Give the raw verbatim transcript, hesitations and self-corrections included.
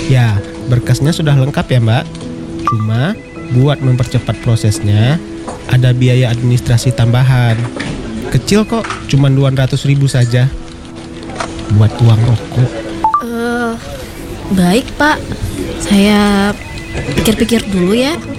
Ya, berkasnya sudah lengkap ya Mbak. Cuma buat mempercepat prosesnya ada biaya administrasi tambahan. Kecil kok, cuma dua ratus ribu saja. Buat uang rokok. Eh, baik Pak, saya pikir-pikir dulu ya.